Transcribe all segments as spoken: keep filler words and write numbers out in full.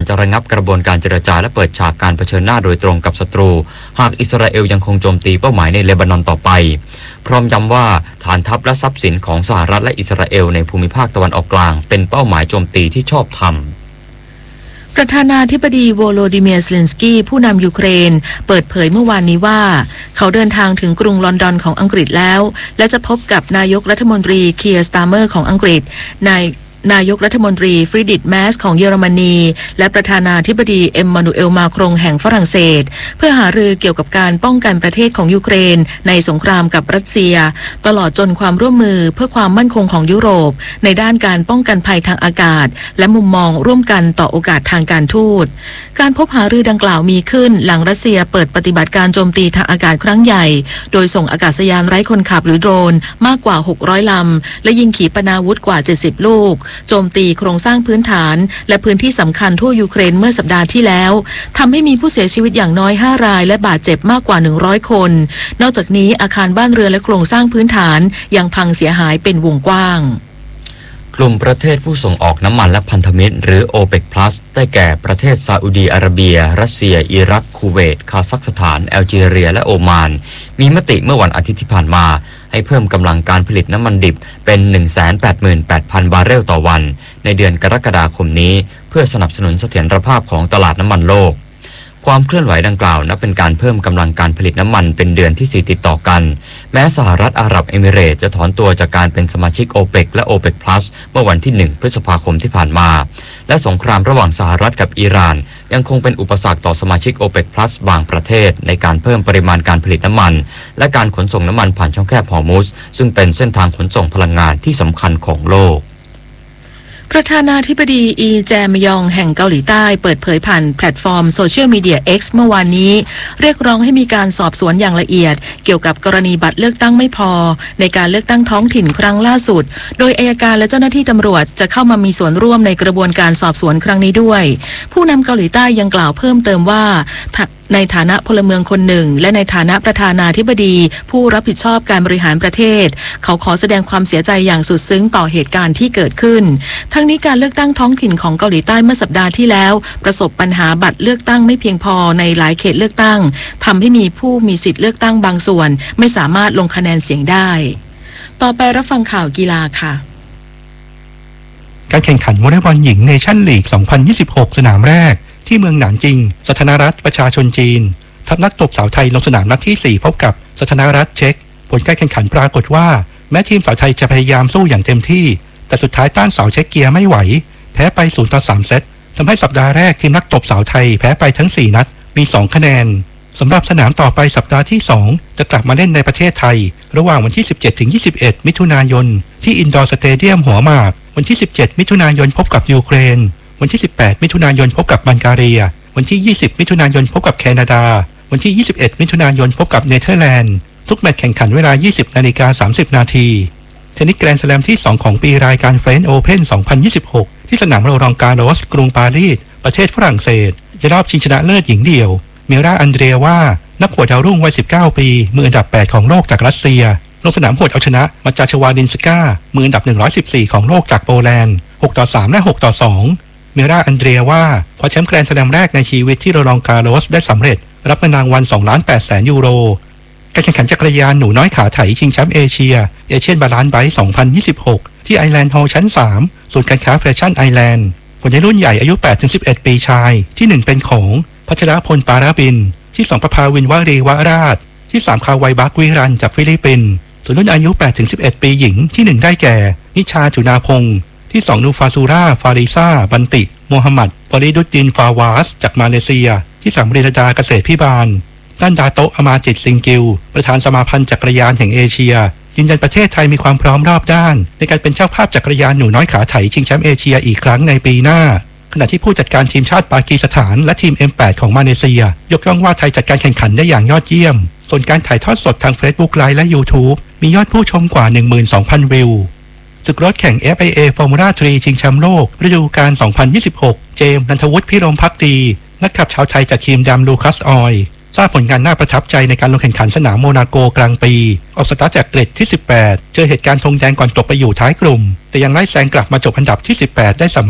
จะระงับกระบวนการเจรจาและเปิดฉากการเผชิญหน้าโดยตรงกับศัตรูหากอิสราเอลยังคงโจมตีเป้าหมายในเลบานอนต่อไปพร้อมย้ำว่าฐานทัพและทรัพย์สินของสหรัฐและอิสราเอลในภูมิภาคตะวันออกกลางเป็นเป้าหมายโจมตีที่ชอบธรรมประธานาธิบดีโวโลดิเมียร์ เซเลนสกี้ผู้นำยูเครนเปิดเผยเมื่อวานนี้ว่าเขาเดินทางถึงกรุงลอนดอนของอังกฤษแล้วและจะพบกับนายกรัฐมนตรีเคียร์ สตาร์เมอร์ของอังกฤษนายนายกรัฐมนตรีฟริดริช แมสของเยอรมนีและประธานาธิบดีเอ็มมานูเอล มาครงแห่งฝรั่งเศสเพื่อหารือเกี่ยวกับการป้องกันประเทศของยูเครนในสงครามกับรัสเซียตลอดจนความร่วมมือเพื่อความมั่นคงของยุโรปในด้านการป้องกันภัยทางอากาศและมุมมองร่วมกันต่อโอกาสทางการทูตการพบหารือดังกล่าวมีขึ้นหลังรัสเซียเปิดปฏิบัติการโจมตีทางอากาศครั้งใหญ่โดยส่งอากาศยานไร้คนขับหรือโดรนมากกว่าหกร้อยลำและยิงขีปนาวุธกว่าเจ็ดสิบลูกโจมตีโครงสร้างพื้นฐานและพื้นที่สำคัญทั่วยูเครนเมื่อสัปดาห์ที่แล้วทำให้มีผู้เสียชีวิตอย่างน้อยห้ารายและบาดเจ็บมากกว่าหนึ่งร้อยคนนอกจากนี้อาคารบ้านเรือนและโครงสร้างพื้นฐานยังพังเสียหายเป็นวงกว้างกลุ่มประเทศผู้ส่งออกน้ำมันและพันธมิตรหรือ โอเปก พลัส ได้แก่ประเทศซาอุดีอาระเบียรัสเซียอิรักคูเวตคาซัคสถานแอลจีเรียและโอมานมีมติเมื่อวันอาทิตย์ที่ผ่านมาให้เพิ่มกำลังการผลิตน้ำมันดิบเป็น หนึ่งแสนแปดหมื่นแปดพัน บาร์เรลต่อวันในเดือนกรกฎาคมนี้เพื่อสนับสนุนเสถียรภาพของตลาดน้ำมันโลกความเคลื่อนไหวดังกล่าวนับเป็นการเพิ่มกำลังการผลิตน้ำมันเป็นเดือนที่สี่ติดต่อกันแม้สหรัฐอาหรับเอมิเรตส์จะถอนตัวจากการเป็นสมาชิก โอเปก และ โอเปก พลัส เมื่อวันที่หนึ่งพฤษภาคมที่ผ่านมาและสงครามระหว่างสหรัฐกับอิหร่านยังคงเป็นอุปสรรคต่อสมาชิก โอเปก พลัส บางประเทศในการเพิ่มปริมาณการผลิตน้ำมันและการขนส่งน้ำมันผ่านช่องแคบฮอร์มุซซึ่งเป็นเส้นทางขนส่งพลังงานที่สำคัญของโลกประธานาธิบดีอีแจมยองแห่งเกาหลีใต้เปิดเผยผ่านแพลตฟอร์มโซเชียลมีเดีย X เมื่อวานนี้เรียกร้องให้มีการสอบสวนอย่างละเอียดเกี่ยวกับกรณีบัตรเลือกตั้งไม่พอในการเลือกตั้งท้องถิ่นครั้งล่าสุดโดยอัยการและเจ้าหน้าที่ตำรวจจะเข้ามามีส่วนร่วมในกระบวนการสอบสวนครั้งนี้ด้วยผู้นำเกาหลีใต้ยังกล่าวเพิ่มเติมว่าในฐานะพลเมืองคนหนึ่งและในฐานะประธานาธิบดีผู้รับผิดชอบการบริหารประเทศเขาขอแสดงความเสียใจอย่างสุดซึ้งต่อเหตุการณ์ที่เกิดขึ้นทั้งนี้การเลือกตั้งท้องถิ่นของเกาหลีใต้เมื่อสัปดาห์ที่แล้วประสบปัญหาบัตรเลือกตั้งไม่เพียงพอในหลายเขตเลือกตั้งทำให้มีผู้มีสิทธิ์เลือกตั้งบางส่วนไม่สามารถลงคะแนนเสียงได้ต่อไปรับฟังข่าวกีฬาค่ะการแข่งขันวอลเลย์บอลหญิงเนชั่นลีก สองพันยี่สิบหก สนามแรกที่เมืองหนานจิงสาธารณรัฐประชาชนจีนทัพนักตบสาวไทยลงสนามนัดที่สี่พบกับสาธารณรัฐเช็กผลการแข่งขันปรากฏว่าแม้ทีมสาวไทยจะพยายามสู้อย่างเต็มที่แต่สุดท้ายต้านสาวเช็กเกียร์ไม่ไหวแพ้ไปศูนย์ต่อสามเซตทำให้สัปดาห์แรกทีมนักตบสาวไทยแพ้ไปทั้งสี่นัดมีสองคะแนนสำหรับสนามต่อไปสัปดาห์ที่สองจะกลับมาเล่นในประเทศไทยระหว่างวันที่สิบเจ็ดถึงยี่สิบเอ็ดมิถุนายนที่อินดอร์สเตเดียมหัวหมากวันที่สิบเจ็ดมิถุนายนพบกับยูเครนวันที่สิบแปดมิถุนายนพบกับบัลแกเรียวันที่ยี่สิบมิถุนายนพบกับแคนาดาวันที่ยี่สิบเอ็ดมิถุนายนพบกับเนเธอร์แลนด์ทุกแมตช์แข่งขันเวลา ยี่สิบนาฬิกาสามสิบนาทีเทนนิสแกรนด์สแลมที่สองของปีรายการเฟรนช์โอเพ่นสองพันยี่สิบหกที่สนามโรลองการอสกรุงปารีสประเทศฝรั่งเศสในรอบชิงชนะเลิศหญิงเดี่ยวเมราอันเดรียว่านักหวดดาวรุ่งวัยสิบเก้าปีมืออันดับแปดของโลกจากรัสเซียลงสนามหวดเอาชนะมาจาชวาลินสกามืออันดับหนึ่งร้อยสิบสี่ของโลกจากโปแลนด์หกต่อสามและหกต่อสองเมราอันเดรียว่าคว้าแชมป์แกรนด์สแลมแรกในชีวิตที่โรลองการอสได้สำเร็จรับเงินรางวัลสองล้านแปดแสนยูโรการแข่งขันจักรยานหนูน้อยขาไถชิงแชมป์เอเชียเอเชียนบาลานซ์ไบค์สองพันยี่สิบหกที่ไอแลนด์ฮอลล์ชั้นสามศูนย์การค้าแฟชั่นไอแลนด์ผลในรุ่นใหญ่อายุ แปดถึงสิบเอ็ด ปีชายที่หนึ่งเป็นของพัชรพลปาราบินที่สองประภาวินวรีวราชที่สามคาวัยบักวิรันจากฟิลิปปินส์ส่วนรุ่นอายุ แปดถึงสิบเอ็ด ปีหญิงที่หนึ่งได้แก่นิชาจุนาพงศ์ที่สองนูฟาซูราฟาริซาบันติโมฮัมหมัดฟาริดุดดินฟาวาสจากมาเลเซียที่สามเรดาเกษตรพิบาลด้านดาโตะอมาจิตซิงกิลประธานสมาพันธ์จักรยานแห่งเอเชียยืนยันประเทศไทยมีความพร้อมรอบด้านในการเป็นเจ้าภาพจักรยานหนูน้อยขาไถชิงแชมป์เอเชียอีกครั้งในปีหน้าขณะที่ผู้จัดการทีมชาติปากีสถานและทีม เอ็ม แปด ของมาเลเซียยกย่องว่าไทยจัดการแข่งขันได้อย่างยอดเยี่ยมส่วนการถ่ายทอดสดทาง Facebook Live และ YouTube มียอดผู้ชมกว่า หนึ่งหมื่นสองพัน วิวศึกรถแข่ง เอฟ ไอ เอ Formula สามชิงแชมป์โลกฤดูกาลสองพันยี่สิบหกเจมส์นันทวุฒิพิรมภักดีนักขับชาวไทยจากทีมดำลูคัสออยล์สร้างผลงานน่าประทับใจในการลงแข่งขันสนามโมนาโกกลางปีออกสตาร์ทจากเกรดที่สิบแปดเจอเหตุการณ์ธงแดงก่อนตกไปอยู่ท้ายกลุ่มแต่ยังไล่แซงกลับมาจบอันดับที่สิบแปดได้สำเร็จ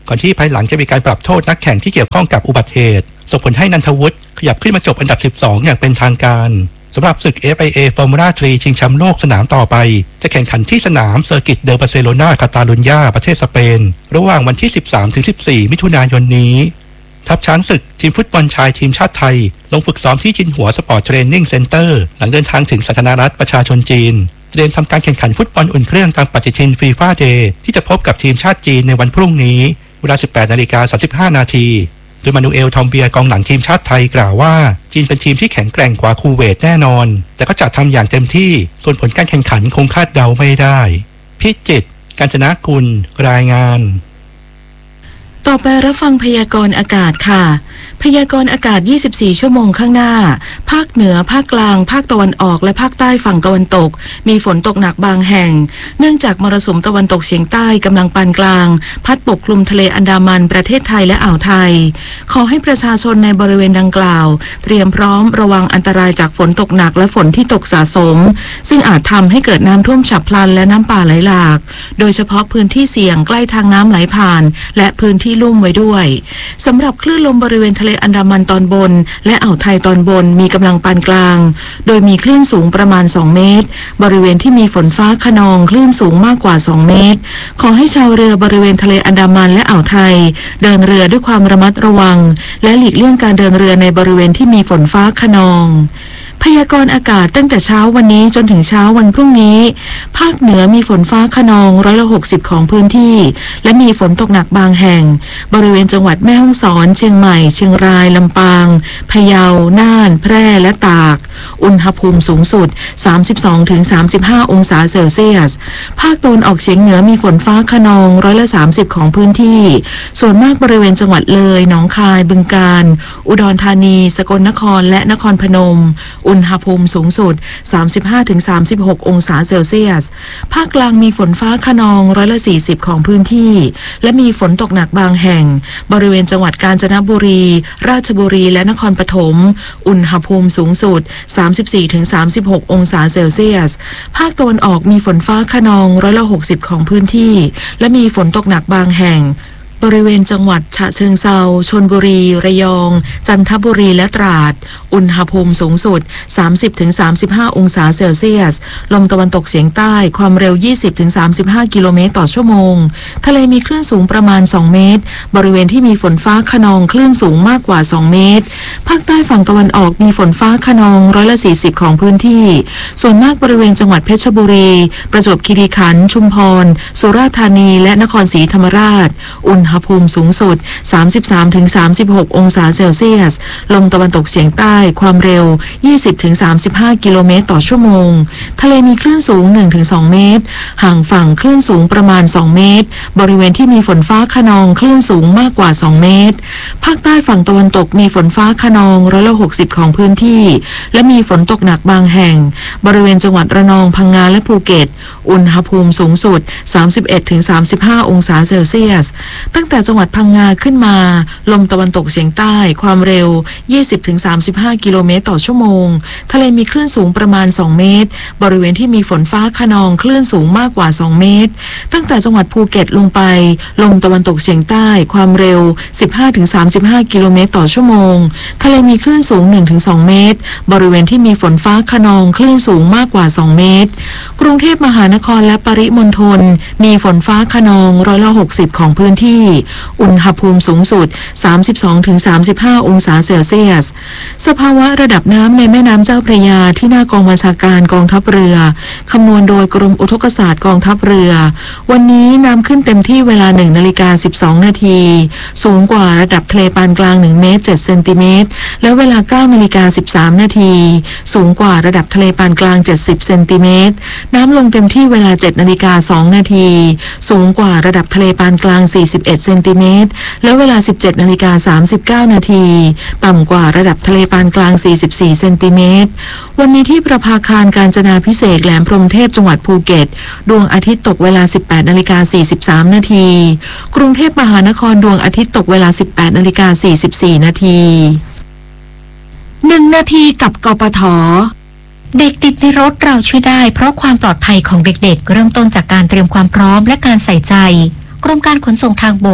ก่อนที่ภายหลังจะมีการปรับโทษนักแข่งที่เกี่ยวข้องกับอุบัติเหตุส่งผลให้นันทวุฒิขยับขึ้นมาจบอันดับสิบสองอย่างเป็นทางการสำหรับศึก เอฟ ไอ เอ Formula สามชิงแชมป์โลกสนามต่อไปจะแข่งขันที่สนามเซอร์กิตเดอ บาร์เซโลนาคาตาลุญญาประเทศสเปนระหว่างวันที่ สิบสามถึงสิบสี่ มิถุนายนนี้ทัพช้างศึกทีมฟุตบอลชายทีมชาติไทยลงฝึกซ้อมที่จินหัวสปอร์ตเทรนนิ่งเซ็นเตอร์หลังเดินทางถึงสาธารณรัฐประชาชนจีนเตรียมทำการแข่งขันฟุตบอลอุ่นเครื่องตามปฏิทินฟีฟ่าเดย์ที่จะพบกับทีมชาติจีนในวันพรุ่งนี้เวลา สิบแปดนาฬิกาสามสิบห้านาทีโดยมานูเอลทอมเบียกองหลังทีมชาติไทยกล่าวว่าจีนเป็นทีมที่แข็งแกร่งกว่าคูเวตแน่นอนแต่ก็จะทำอย่างเต็มที่ส่วนผลการแข่งขันคงคาดเดาไม่ได้พิจิตร กาญจนกุลรายงานต่อไปรับฟังพยากรณ์อากาศค่ะพยากรณ์อากาศยี่สิบสี่ชั่วโมงข้างหน้าภาคเหนือภาคกลางภาคตะวันออกและภาคใต้ฝั่งตะวันตกมีฝนตกหนักบางแห่งเนื่องจากมรสุมตะวันตกเฉียงใต้กำลังปานกลางพัดปกคลุมทะเลอันดามันประเทศไทยและอ่าวไทยขอให้ประชาชนในบริเวณดังกล่าวเตรียมพร้อมระวังอันตรายจากฝนตกหนักและฝนที่ตกสะสมซึ่งอาจทำให้เกิดน้ำท่วมฉับพลันและน้ำป่าไหลหลากโดยเฉพาะพื้นที่เสี่ยงใกล้ทางน้ำไหลผ่านและพื้นที่ลุ่มไว้ด้วยสำหรับคลื่นลมบริเวณทะเลอันดามันตอนบนและอ่าวไทยตอนบนมีกำลังปานกลางโดยมีคลื่นสูงประมาณสองเมตรบริเวณที่มีฝนฟ้าคะนองคลื่นสูงมากกว่าสองเมตรขอให้ชาวเรือบริเวณทะเลอันดามันและอ่าวไทยเดินเรือด้วยความระมัดระวังและหลีกเลี่ยงการเดินเรือในบริเวณที่มีฝนฟ้าคะนองพยากรณ์อากาศตั้งแต่เช้าวันนี้จนถึงเช้าวันพรุ่งนี้ภาคเหนือมีฝนฟ้าคะนองร้อยละหกสิบของพื้นที่และมีฝนตกหนักบางแห่งบริเวณจังหวัดแม่ฮ่องสอนเชียงใหม่เชียงรายลำปางพะเยาน่านแพร่และตากอุณหภูมิสูงสุด สามสิบสองถึงสามสิบห้า องศาเซลเซียสภาคตะวันออกเฉียงเหนือมีฝนฟ้าคะนองร้อยละสามสิบของพื้นที่ส่วนมากบริเวณจังหวัดเลยหนองคายบึงกาฬอุดรธานีสกลนครและนครพนมอุณหภูมิสูงสุด สามสิบห้าถึงสามสิบหก องศาเซลเซียสภาคกลางมีฝนฟ้าคะนองร้อยละสี่สิบของพื้นที่และมีฝนตกหนักบางแห่งบริเวณจังหวัดกาญจนบุรีราชบุรีและนครปฐมอุณหภูมิสูงสุด สามสิบสี่ถึงสามสิบหก องศาเซลเซียสภาคตะวันออกมีฝนฟ้าคะนองร้อยละหกสิบของพื้นที่และมีฝนตกหนักบางแห่งบริเวณจังหวัดฉะเชิงเทราชลบุรีระยองจันทบุรีและตราดอุณหภูมิสูงสุด สามสิบถึงสามสิบห้า องศาเซลเซียสลมตะวันตกเฉียงใต้ความเร็ว ยี่สิบถึงสามสิบห้า กิโลเมตรต่อชั่วโมงทะเลมีคลื่นสูงประมาณสองเมตรบริเวณที่มีฝนฟ้าคะนองคลื่นสูงมากกว่าสองเมตรภาคใต้ฝั่งตะวันออกมีฝนฟ้าคะนองร้อยละสี่สิบของพื้นที่ส่วนมากบริเวณจังหวัดเพชรบุรีประจวบคีรีขันธ์ชุมพรสุราษฎร์ธานีและนครศรีธรรมราชอุณหภูมิสูงสุด สามสิบสามถึงสามสิบหก องศาเซลเซียสลมตะวันตกเฉียงใต้ความเร็ว ยี่สิบถึงสามสิบห้า กิโลเมตรต่อชั่วโมงทะเลมีคลื่นสูง หนึ่งถึงสอง เมตรห่างฝั่งคลื่นสูงประมาณสองเมตรบริเวณที่มีฝนฟ้าคะนองคลื่นสูงมากกว่าสองเมตรภาคใต้ฝั่งตะวันตกมีฝนฟ้าคะนองร้อยละหกสิบของพื้นที่และมีฝนตกหนักบางแห่งบริเวณจังหวัดระนองพังงาและภูเก็ตอุณหภูมิสูงสุด สามสิบเอ็ดถึงสามสิบห้า องศาเซลเซียสตั้งแต่จังหวัดพังงาขึ้นมาลมตะวันตกเฉียงใต้ความเร็ว ยี่สิบถึงสามสิบห้า กิโลเมตรต่อชั่วโมงทะเลมีคลื่นสูงประมาณสองเมตรบริเวณที่มีฝนฟ้าคะนองคลื่นสูงมากกว่าสองเมตรตั้งแต่จังหวัดภูเก็ตลงไปลมตะวันตกเฉียงใต้ความเร็ว สิบห้าถึงสามสิบห้า กิโลเมตรต่อชั่วโมงทะเลมีคลื่นสูง หนึ่งถึงสอง เมตรบริเวณที่มีฝนฟ้าคะนองคลื่นสูงมากกว่าสองเมตรกรุงเทพมหานครและปริมณฑลมีฝนฟ้าคะนองร้อยละหกสิบของพื้นที่อุณหภูมิสูงสุด สามสิบสองถึงสามสิบห้า องศาเซลเซียสสภาวะระดับน้ำในแม่น้ำเจ้าพระยาที่หน้ากองบัญชาการกองทัพเรือคำนวณโดยกรมอุทกศาสตร์กองทัพเรือวันนี้น้ำขึ้นเต็มที่เวลา หนึ่งนาฬิกาสิบสองนาทีสูงกว่าระดับทะเลปานกลางหนึ่งเมตรเจ็ดเซนติเมตรและเวลา เก้านาฬิกาสิบสามนาทีสูงกว่าระดับทะเลปานกลางเจ็ดสิบเซนติเมตรน้ำลงเต็มที่เวลา เจ็ดนาฬิกาสองนาทีสูงกว่าระดับทะเลปานกลางสี่สิบเอ็ดเซนติเมตรและเวลา สิบเจ็ดนาฬิกาสามสิบเก้านาทีต่ำกว่าระดับทะเลปานกลางสี่สิบสี่เซนติเมตรวันนี้ที่ประภาคารกาญจนาภิเษกแหลมพรหมเทพจังหวัดภูเก็ตดวงอาทิตย์ตกเวลา สิบแปดนาฬิกาสี่สิบสามนาทีกรุงเทพมหานครดวงอาทิตย์ตกเวลา สิบแปดนาฬิกาสี่สิบสี่นาทีหนึ่งนาทีกับกปท. เด็กติดในรถเราช่วยได้เพราะความปลอดภัยของเด็กๆเริ่มต้นจากการเตรียมความพร้อมและการใส่ใจกรมการขนส่งทางบกช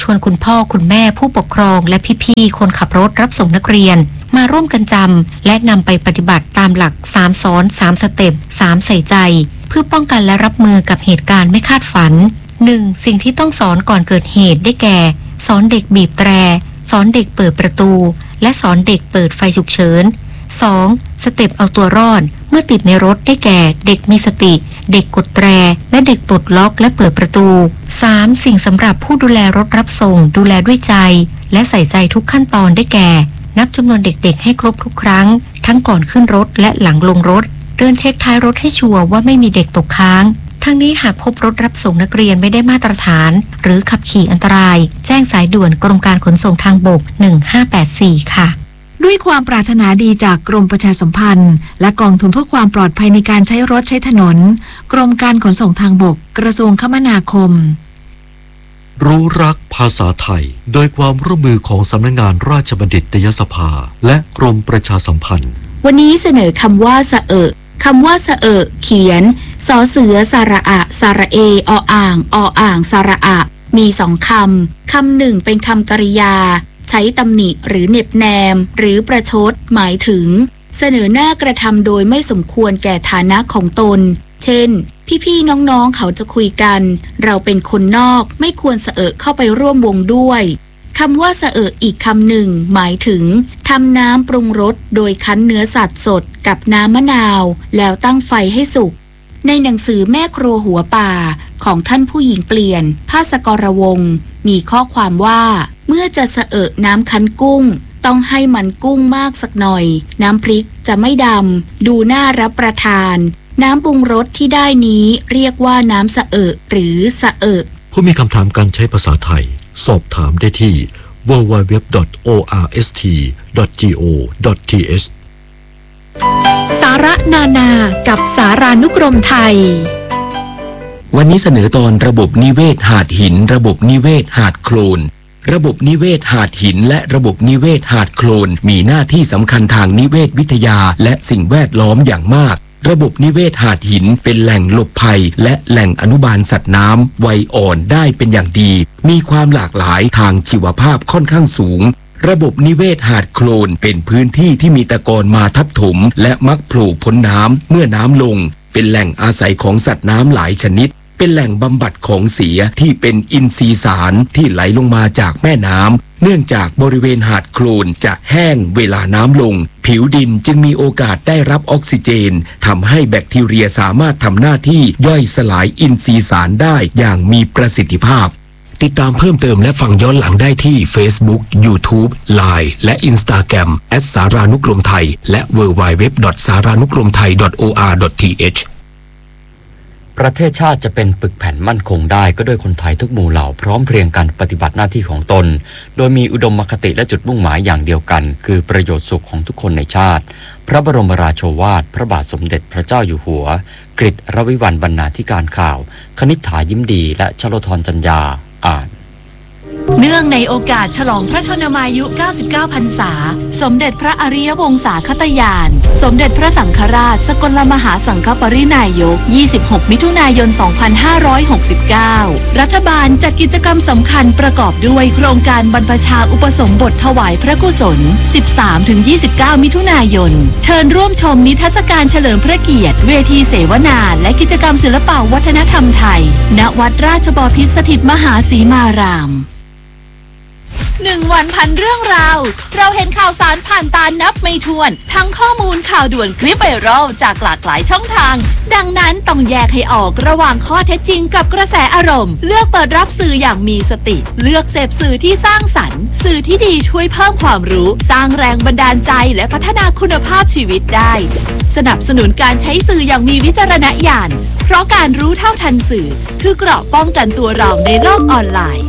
ชวนคุณพ่อคุณแม่ผู้ปกครองและพี่ๆคนขับรถรับส่งนักเรียนมาร่วมกันจำและนำไปปฏิบัติตามหลักสามซ้อนสามสเต็ปสามใส่ใจเพื่อป้องกันและรับมือกับเหตุการณ์ไม่คาดฝัน หนึ่ง. สิ่งที่ต้องสอนก่อนเกิดเหตุได้แก่สอนเด็กบีบแตรสอนเด็กเปิดประตูและสอนเด็กเปิดไฟฉุกเฉิน สอง. สเต็ปเอาตัวรอดเมื่อติดในรถได้แก่เด็กมีสติเด็กกดแตรและเด็กปลดล็อกและเปิดประตู สาม. สิ่งสำหรับผู้ดูแลรถรับส่งดูแลด้วยใจและใส่ใจทุกขั้นตอนได้แก่นับจำนวนเด็กๆให้ครบทุกครั้งทั้งก่อนขึ้นรถและหลังลงรถเดินเช็คท้ายรถให้ชัวร์ว่าไม่มีเด็กตกค้างทั้งนี้หากพบรถรับส่งนักเรียนไม่ได้มาตรฐานหรือขับขี่อันตรายแจ้งสายด่วนกรมการขนส่งทางบกหนึ่งห้าแปดสี่ค่ะด้วยความปรารถนาดีจากกรมประชาสัมพันธ์และกองทุนเพื่อความปลอดภัยในการใช้รถใช้ถนนกรมการขนส่งทางบกกระทรวงคมนาคมรู้รักภาษาไทยโดยความร่วมมือของสำนักงานราชบัณฑิตยสภาและกรมประชาสัมพันธ์วันนี้เสนอคำว่าสะเอะคำว่าสะเอะเขียนสอเสือสระอะสระเอออ่างออ่างสระอะมีสองคำคำหนึ่งเป็นคำกริยาใช้ตำหนิหรือเหน็บแนมหรือประชดหมายถึงเสนอหน้ากระทำโดยไม่สมควรแก่ฐานะของตนเช่นพี่ๆน้องๆเขาจะคุยกันเราเป็นคนนอกไม่ควรสะเอะเข้าไปร่วมวงด้วยคำว่าสะเอะอีกคำหนึ่งหมายถึงทำน้ำปรุงรสโดยคั้นเนื้อสัตว์สดกับน้ำมะนาวแล้วตั้งไฟให้สุกในหนังสือแม่ครัวหัวป่าของท่านผู้หญิงเปลี่ยนภาสกรวงศ์มีข้อความว่าเมื่อจะสะเอะน้ำคั้นกุ้งต้องให้มันกุ้งมากสักหน่อยน้ำพริกจะไม่ดำดูน่ารับประทานน้ำปรุงรสที่ได้นี้เรียกว่าน้ำสะเอะหรือสะเอะผู้มีคำถามการใช้ภาษาไทยสอบถามได้ที่ ดับเบิลยู ดับเบิลยู ดับเบิลยู ดอท โอ อาร์ เอส ที ดอท จี โอ ดอท ที เอชสาระนานากับสารานุกรมไทยวันนี้เสนอตอนระบบนิเวศหาดหินระบบนิเวศหาดโคลนระบบนิเวศหาดหินและระบบนิเวศหาดโคลนมีหน้าที่สำคัญทางนิเวศวิทยาและสิ่งแวดล้อมอย่างมากระบบนิเวศหาดหินเป็นแหล่งหลบภัยและแหล่งอนุบาลสัตว์น้ำวัยอ่อนได้เป็นอย่างดีมีความหลากหลายทางชีวภาพค่อนข้างสูงระบบนิเวศหาดโคลนเป็นพื้นที่ที่มีตะกอนมาทับถมและมักโผล่พ้นน้ำเมื่อน้ำลงเป็นแหล่งอาศัยของสัตว์น้ำหลายชนิดเป็นแหล่งบำบัดของเสียที่เป็นอินทรีย์สารที่ไหลลงมาจากแม่น้ำเนื่องจากบริเวณหาดโคลนจะแห้งเวลาน้ำลงผิวดินจึงมีโอกาสได้รับออกซิเจนทำให้แบคทีเรียสามารถทำหน้าที่ย่อยสลายอินทรีย์สารได้อย่างมีประสิทธิภาพติดตามเพิ่มเติมและฟังย้อนหลังได้ที่ Facebook YouTube ไลน์ และ Instagram แอท สารานุกรมไทยและ ดับเบิลยู ดับเบิลยู ดับเบิลยู ดอท สารานุกรมไทย ดอท โอ อาร์ ดอท ที เอชประเทศชาติจะเป็นปึกแผ่นมั่นคงได้ก็ด้วยคนไทยทุกหมู่เหล่าพร้อมเพรียงกันปฏิบัติหน้าที่ของตนโดยมีอุดมคติและจุดมุ่งหมายอย่างเดียวกันคือประโยชน์สุขของทุกคนในชาติพระบรมราโชวาทพระบาทสมเด็จพระเจ้าอยู่หัวกฤษรวิวรรณบรรณาธิการข่าวคณิษฐายิ้มดีและชโลธรจัญญาอ่านเนื่องในโอกาสฉลองพระชนมายุเก้าสิบเก้าพรรษาสมเด็จพระอริยวงศาคตญาณสมเด็จพระสังฆราชสกลมหาสังฆปรินายกยี่สิบหกมิถุนายนสองพันห้าร้อยหกสิบเก้ารัฐบาลจัดกิจกรรมสำคัญประกอบด้วยโครงการบรรพชาอุปสมบทถวายพระกุศล สิบสามถึงยี่สิบเก้า มิถุนายนเชิญร่วมชมนิทรรศการเฉลิมพระเกียรติเวทีเสวนาและกิจกรรมศิลปวัฒนธรรมไทยณวัดราชบพิตรสถิตมหาสีมารามหนึ่งวันพันเรื่องราวเราเห็นข่าวสารผ่านตานับไม่ถ้วนทั้งข้อมูลข่าวด่วนคลิปไวรัลจากหลากหลายช่องทางดังนั้นต้องแยกให้ออกระหว่างข้อเท็จจริงกับกระแสอารมณ์เลือกเปิดรับสื่ออย่างมีสติเลือกเสพสื่อที่สร้างสรรค์สื่อที่ดีช่วยเพิ่มความรู้สร้างแรงบันดาลใจและพัฒนาคุณภาพชีวิตได้สนับสนุนการใช้สื่ออย่างมีวิจารณญาณเพราะการรู้เท่าทันสื่อคือเกราะป้องกันตัวเราในโลกออนไลน์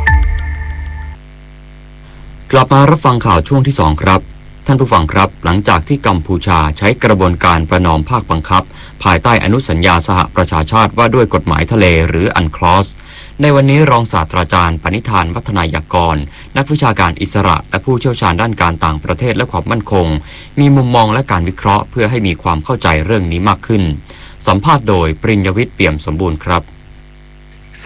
กลับมารับฟังข่าวช่วงที่สองครับท่านผู้ฟังครับหลังจากที่กัมพูชาใช้กระบวนการประนอมภาคบังคับภายใต้อนุสัญญาสหประชาชาติว่าด้วยกฎหมายทะเลหรืออันคลอสในวันนี้รองศาสตราจารย์ปณิธานวัฒนายากรนักวิชาการอิสระและผู้เชี่ยวชาญด้านการต่างประเทศและความมั่นคงมีมุมมองและการวิเคราะห์เพื่อให้มีความเข้าใจเรื่องนี้มากขึ้นสัมภาษณ์โดยปริญญวิทย์เปี่ยมสมบูรณ์ครับส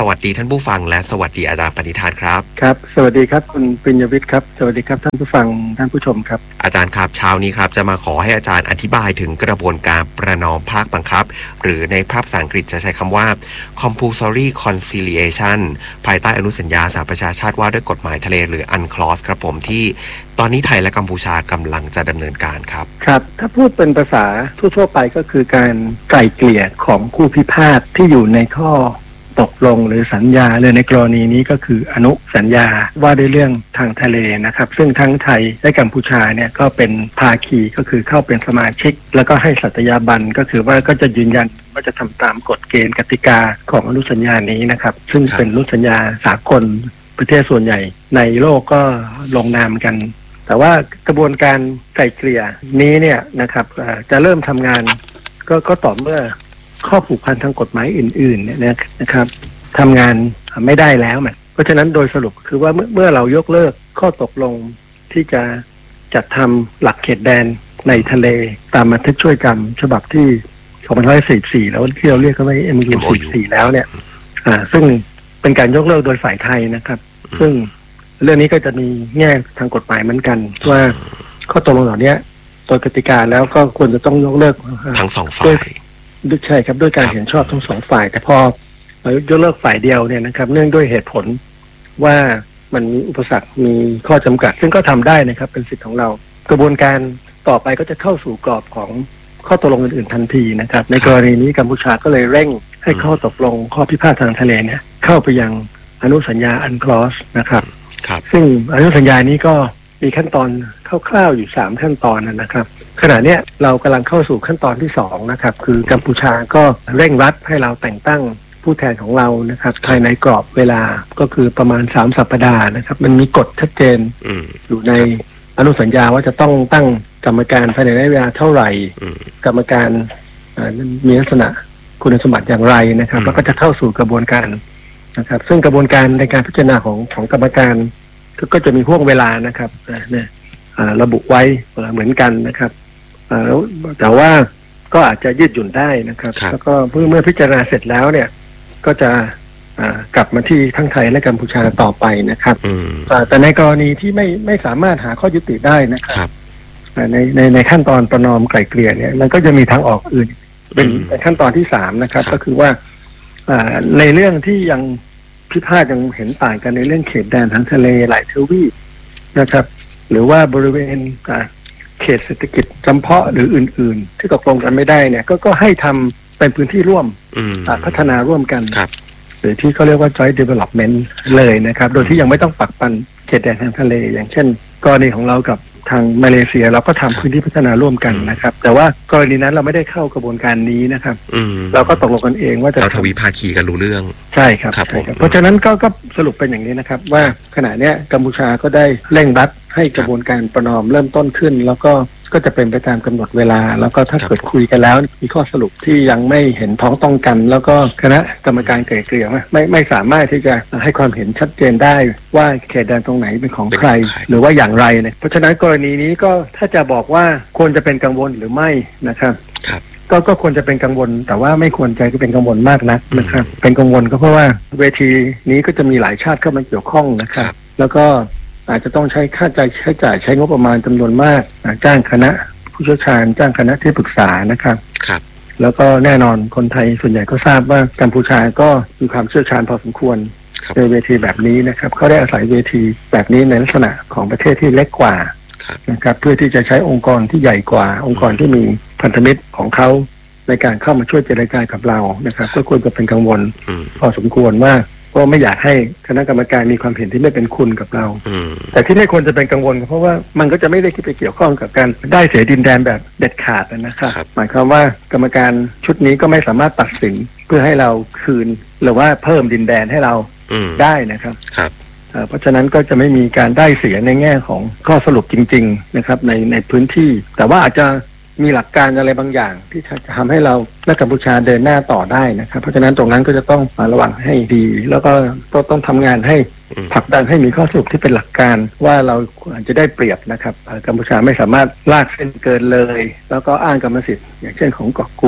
วัสดีท่านผู้ฟังและสวัสดีอาจารย์ปณิธานครับครับสวัสดีครับคุณปิญญวิทย์ครับสวัสดีครับท่านผู้ฟังท่านผู้ชมครับอาจารย์ครับเช้านี้ครับจะมาขอให้อาจารย์อธิบายถึงกระบวนการประนอมภาคบังคับหรือในภาษาอังกฤษจะใช้คำว่า compulsory conciliation ภายใต้อนุสัญญาสหประชาชาติว่าด้วยกฎหมายทะเลหรือ อันคลอส ครับผมที่ตอนนี้ไทยและกัมพูชากำลังจะดำเนินการครับครับถ้าพูดเป็นภาษาทั่วๆไปก็คือการไกล่เกลี่ยของคู่พิพาทที่อยู่ในข้อตกลงหรือสัญญาเลยในกรณีนี้ก็คืออนุสัญญาว่าด้วยเรื่องทางทะเลนะครับซึ่งทั้งไทยและกัมพูชาเนี่ยก็เป็นภาคีก็คือเข้าเป็นสมาชิกแล้วก็ให้สัตยาบันก็คือว่าก็จะยืนยันว่าจะทำตามกฎเกณฑ์กติกาของอนุสัญญานี้นะครับซึ่งเป็นอนุสัญญาสากลประเทศส่วนใหญ่ในโลกก็ลงนามกันแต่ว่ากระบวนการไกล่เกลี่ยนี้เนี่ยนะครับจะเริ่มทำงานก็ก็ต่อเมื่อข้อผูกพันทางกฎหมายอื่นๆเนี่ยนะครับทำงานไม่ได้แล้วมันเพราะฉะนั้นโดยสรุปคือว่าเมื่อเมื่อเรายกเลิกข้อตกลงที่จะจัดทำหลักเขตแดนในทะเลตามบันทึกช่วยจำฉบับที่สองพันห้าร้อยสี่สิบสี่แล้วที่เราเรียกกันว่า เอ็ม โอ ยู สี่สิบสี่แล้วเนี่ยอ่าซึ่งเป็นการยกเลิกโดยฝ่ายไทยนะครับซึ่งเรื่องนี้ก็จะมีแง่ทางกฎหมายเหมือนกันว่าข้อตกลงเหล่านี้โดยกติกาแล้วก็ควรจะต้องยกเลิกทั้งสองฝ่ายใช่ครับด้วยการเห็นชอบทั้งสองฝ่ายแต่พอยกเลิกฝ่ายเดียวเนี่ยนะครับเนื่องด้วยเหตุผลว่ามันมีอุปสรรคมีข้อจำกัดซึ่งก็ทำได้นะครับเป็นสิทธิ์ของเรากระบวนการต่อไปก็จะเข้าสู่กรอบของข้อตกลงอื่นๆทันทีนะครับในกรณีนี้กัมพูชาก็เลยเร่งให้ข้อตกลงข้อพิพาททางทะเลเนี่ยเข้าไปยังอนุสัญญาอันคลอสนะครับซึ่งอนุสัญญานี้ก็มีขั้นตอนคร่าวๆอยู่สามขั้นตอนนะครับขณะเนี้ยเรากำลังเข้าสู่ขั้นตอนที่สองนะครับคือกัมพูชาก็เร่งรัดให้เราแต่งตั้งผู้แทนของเรานะครับภายในกรอบเวลาก็คือประมาณสามสัปดาห์นะครับมันมีกฎชัดเจนอยู่ในอนุสัญญาว่าจะต้องตั้งกรรมการภายในระยะเวลาเท่าไหร่กรรมการมีลักษณะคุณสมบัติอย่างไรนะครับแล้วก็จะเข้าสู่กระบวนการนะครับซึ่งกระบวนการในการพิจารณาของของกรรมการก็จะมีห่วงเวลานะครับเนี่ยระบุไว้เหมือนกันนะครับแต่ว่าก็อาจจะยืดหยุ่นได้นะครับแล้วก็เมื่อเมื่อพิจารณาเสร็จแล้วเนี่ยก็จะกลับมาที่ทั้งไทยและกัมพูชาต่อไปนะครับแต่ในกรณีที่ไม่ไม่สามารถหาข้อยุติได้นะครับในในในขั้นตอนประนอมไกล่เกลี่ยเนี่ยมันก็จะมีทางออกอื่นเป็นขั้นตอนที่สามนะครับก็คือว่าในเรื่องที่ยังพิพาทยังเห็นต่างกันในเรื่องเขตแดนทางทะเลหลายทวีปนะครับหรือว่าบริเวณเขตเศรษฐกิจจำเพาะหรืออื่นๆที่ตกลงกันไม่ได้เนี่ยก็ก็ให้ทำเป็นพื้นที่ร่วมพัฒนาร่วมกันหรือที่เขาเรียกว่า joint development เลยนะครับโดยที่ยังไม่ต้องปักปันเขตแดนทางทะเลอย่างเช่นกรณีของเรากับทางมาเลเซียเราก็ทำพื้นที่พัฒนาร่วมกันนะครับแต่ว่ากรณีนั้นเราไม่ได้เข้ากระบวนการนี้นะครับเราก็ตกลงกันเองว่าจะเราทวิภาคีกันรู้เรื่องใช่ครับเพราะฉะนั้นก็ก็สรุปเป็นอย่างนี้นะครับว่าขณะนี้กัมพูชาก็ได้เร่งรัดให้กระบวนการประนอมเริ่มต้นขึ้นแล้วก็ก็จะเป็นไปตามกำหนดเวลาแล้วก็ถ้าเกิดคุยกันแล้วมีข้อสรุปที่ยังไม่เห็นพ้องต้องกันแล้วก็คณะกรรมการไกล่เกลี่ยไม่ไม่สามารถที่จะให้ความเห็นชัดเจนได้ว่าเขตแดนตรงไหนเป็นของใครหรือว่าอย่างไรเนี่ยเพราะฉะนั้นกรณีนี้ก็ถ้าจะบอกว่าควรจะเป็นกังวลหรือไม่นะครับก็ก็ควรจะเป็นกังวลแต่ว่าไม่ควรใจก็เป็นกังวลมากนักนะครับเป็นกังวลก็เพราะว่าเวทีนี้ก็จะมีหลายชาติเข้ามาเกี่ยวข้องนะครับแล้วก็อาจจะต้องใช้ค่าใช้จ่ายใช้งบประมาณจำนวนมากจ้างคณะผู้เชี่ยวชาญจ้างคณะที่ปรึกษานะครับครับแล้วก็แน่นอนคนไทยส่วนใหญ่ก็ทราบว่ากัมพูชาก็มีความเชี่ยวชาญพอสมควรในเวทีแบบนี้นะครับเขาได้อาศัยเวทีแบบนี้ในลักษณะของประเทศที่เล็กกว่านะครับเพื่อที่จะใช้องค์กรที่ใหญ่กว่าองค์กรที่มีพันธมิตรของเขาในการเข้ามาช่วยเจรจากับเรานะครับก็ควรจะเป็นกังวลพอสมควรว่าก็ไม่อยากให้คณะกรรมการมีความเห็นที่ไม่เป็นคุณกับเราแต่ที่ไม่ควรจะเป็นกังวลเพราะว่ามันก็จะไม่ได้คิดไปเกี่ยวข้องกับการได้เสียดินแดนแบบเด็ดขาดนะครับหมายความว่ากรรมการชุดนี้ก็ไม่สามารถตัดสินเพื่อให้เราคืนหรือว่าเพิ่มดินแดนให้เราได้นะครับเพราะฉะนั้นก็จะไม่มีการได้เสียในแง่ของข้อสรุปจริงๆนะครับในในพื้นที่แต่ว่าอาจจะมีหลักการอะไรบางอย่างที่จะทำให้เราและกัมพูชาเดินหน้าต่อได้นะครับเพราะฉะนั้นตรงนั้นก็จะต้องระวังให้ดีแล้วก็ต้องต้องทำงานให้ผลักดันให้มีข้อสรุปที่เป็นหลักการว่าเราอาจจะได้เปรียบนะครับกัมพูชาไม่สามารถลากเส้นเกินเลยแล้วก็อ้างกรรมสิทธิ์อย่างเช่นของเกาะกูด